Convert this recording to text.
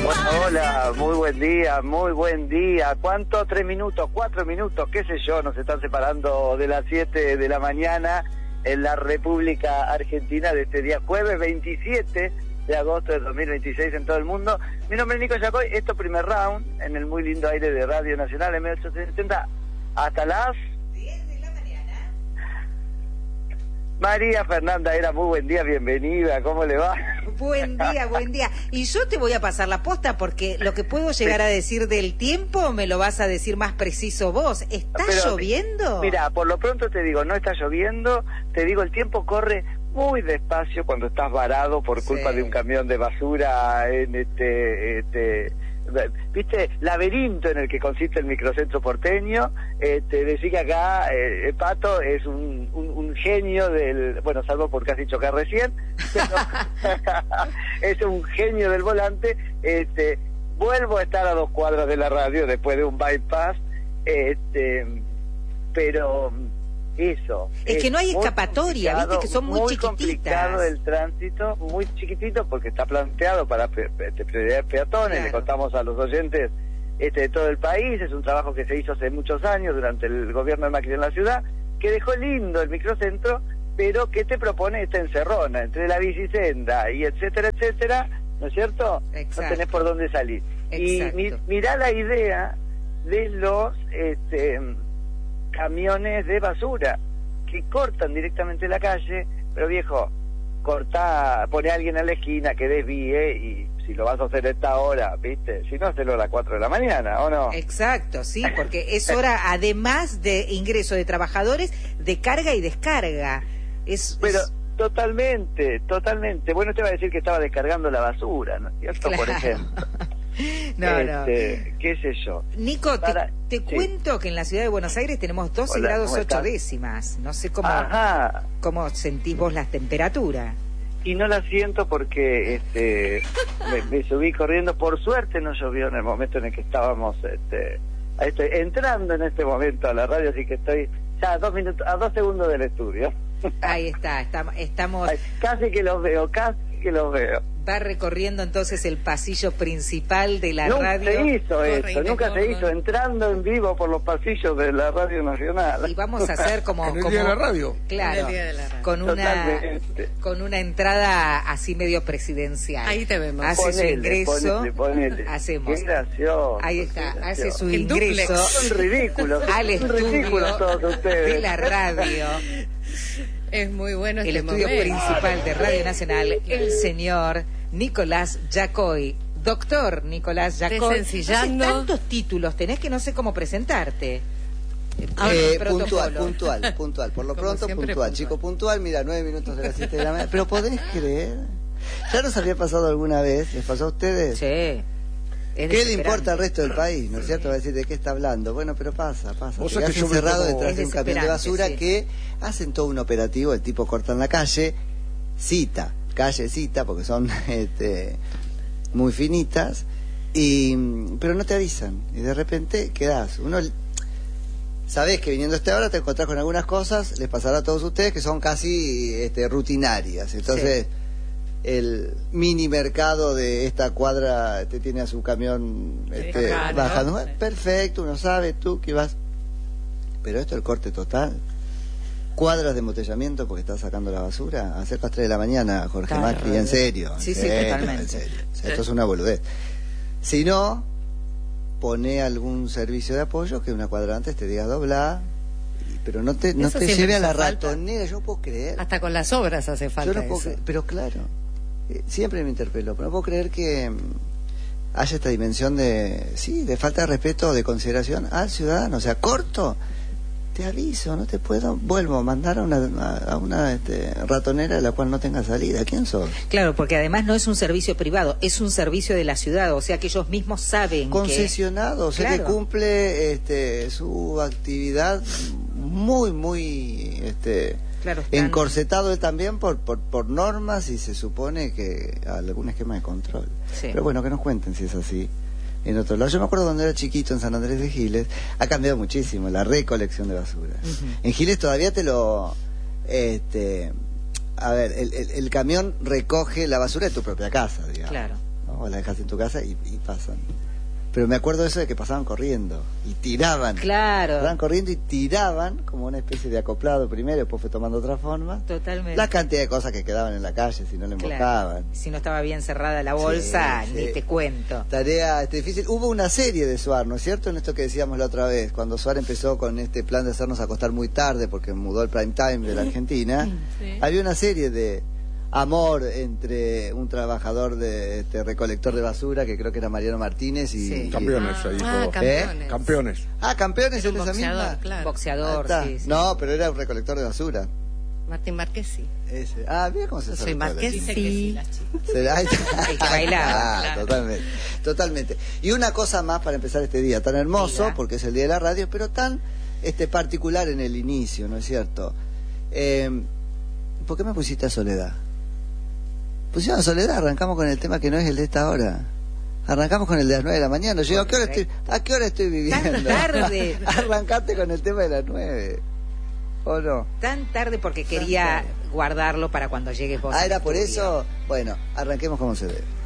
Hola, hola, muy buen día, muy buen día. ¿Cuánto? 3 minutos, 4 minutos, qué sé yo, nos están separando de las 7 de la mañana en la República Argentina de este día jueves 27 de agosto de 2026 en todo el mundo. Mi nombre es Nico Yacoy, esto primer round en el muy lindo aire de Radio Nacional M870 hasta las 10 de la mañana. María Fernanda Era, muy buen día, bienvenida, ¿cómo le va? Buen día, buen día. Y yo te voy a pasar la posta porque lo que puedo llegar a decir del tiempo me lo vas a decir más preciso vos. ¿Está lloviendo? Mira, por lo pronto te digo, no está lloviendo, te digo, el tiempo corre muy despacio cuando estás varado por culpa de un camión de basura en ¿viste? Laberinto en el que consiste el microcentro porteño. Decir que acá Pato es un genio del, bueno, salvo porque has dicho que recién, pero es un genio del volante. Vuelvo a estar a 2 cuadras de la radio después de un bypass, pero eso es que no hay escapatoria, viste que son muy chiquititas. Complicado el tránsito, muy chiquitito porque está planteado para prioridad peatones. Claro. Le contamos a los oyentes de todo el país, es un trabajo que se hizo hace muchos años durante el gobierno de Macri en la ciudad, que dejó lindo el microcentro, pero que te propone esta encerrona entre la bicisenda y etcétera, etcétera, ¿no es cierto? Exacto. No tenés por dónde salir. Exacto. Y mirá la idea de los camiones de basura que cortan directamente la calle, pero viejo, pone a alguien en la esquina que desvíe, y si lo vas a hacer a esta hora, ¿viste? Si no, hacelo a las 4 de la mañana, ¿o no? Exacto, sí, porque es hora, además de ingreso de trabajadores, de carga y descarga. Pero totalmente. Bueno, te va a decir que estaba descargando la basura, ¿no es cierto? Claro. Por ejemplo. No. ¿Qué sé yo? Nico, te cuento que en la ciudad de Buenos Aires tenemos 12 grados 8 décimas. No sé cómo sentís vos la temperatura. Y no la siento porque me subí corriendo. Por suerte no llovió en el momento en el que estábamos entrando en este momento a la radio, así que estoy ya a 2 segundos del estudio. Ahí estamos. Casi que los veo. Va recorriendo entonces el pasillo principal de la radio. Nunca se hizo, entrando en vivo por los pasillos de la Radio Nacional. Y vamos a hacer como... En el día de la radio. Claro, con una entrada así medio presidencial. Ahí te vemos. Hace su ingreso. Ponele. Hacemos. Qué gracioso. Ahí está, hace su ingreso. Son ridículos. Al estudio todos ustedes. de la radio. Es muy bueno el estudio principal de Radio Nacional, el señor Nicolás Yacoy. Doctor Nicolás Yacoy. Sencillando. No sé, tantos títulos tenés que no sé cómo presentarte. Puntual. Por lo pronto, puntual. Chico puntual, mira, 9 minutos de las 7 de la mañana. Pero ¿podés creer? ¿Ya nos había pasado alguna vez? ¿Les pasó a ustedes? Sí. ¿Qué le importa al resto del país? ¿No es cierto? Va a decir de qué está hablando. Bueno, pero pasa. O sea, que encerrado detrás de un camión de basura, sí, que hacen todo un operativo. El tipo corta en la calle, calle cita, porque son muy finitas, pero no te avisan. Y de repente quedás. Sabés que viniendo a esta hora te encontrás con algunas cosas, les pasará a todos ustedes, que son casi rutinarias. Entonces... Sí. El mini mercado de esta cuadra tiene a su camión bajando. Perfecto, uno sabe tú que vas. Pero esto es el corte total. Cuadras de embotellamiento porque estás sacando la basura. Hacer las 3 de la mañana, Jorge Macri, en serio. Sí, totalmente. En serio. O sea, esto es una boludez. Si no, pone algún servicio de apoyo que una cuadra antes te diga doblar. Pero no te lleve a la ratonera, yo puedo creer. Hasta con las obras hace falta. Yo no puedo pero claro, siempre me interpelo, pero no puedo creer que haya esta dimensión de falta de respeto, de consideración al ciudadano. O sea, corto, te aviso, no te puedo, vuelvo a mandar a una ratonera de la cual no tenga salida. ¿Quién sos? Claro, porque además no es un servicio privado, es un servicio de la ciudad, o sea que ellos mismos saben concesionado, o sea, claro, que cumple su actividad muy claro, encorsetado él también por normas, y se supone que algún esquema de control. Sí. Pero bueno, que nos cuenten si es así en otro lado. Yo me acuerdo cuando era chiquito en San Andrés de Giles, ha cambiado muchísimo la recolección de basura. En Giles todavía a ver, el camión recoge la basura de tu propia casa, digamos. Claro. ¿No? o la dejas en tu casa y pasan. Pero me acuerdo eso de que pasaban corriendo y tiraban. Claro. Pasaban corriendo y tiraban como una especie de acoplado primero, después fue tomando otra forma. Totalmente. La cantidad de cosas que quedaban en la calle si no le mojaban. Si no estaba bien cerrada la bolsa, sí, ni te cuento. Tarea difícil. Hubo una serie de Suar, ¿no es cierto? En esto que decíamos la otra vez, cuando Suar empezó con este plan de hacernos acostar muy tarde porque mudó el prime time de la Argentina, había una serie de amor entre un trabajador de recolector de basura, que creo que era Mariano Martínez, y Campeones, ahí Campeones. Campeones. Campeones en esa boxeador, misma. claro. Boxeador, sí. No, pero era un recolector de basura. Martín Marquesi. Ese. Mira cómo se Soy Marquesi. Bailaba. Totalmente. Y una cosa más para empezar este día tan hermoso, porque es el día de la radio, pero tan particular en el inicio, ¿no es cierto? ¿Por qué me pusiste a Soledad? Pusieron a Soledad, arrancamos con el tema que no es el de esta hora. Arrancamos con el de las 9 de la mañana. Yo digo, ¿a qué hora estoy viviendo? Tan tarde. Arrancaste con el tema de las 9. ¿O no? Tan tarde porque quería guardarlo para cuando llegues vos. ¿Era por eso? Bueno, arranquemos como se debe.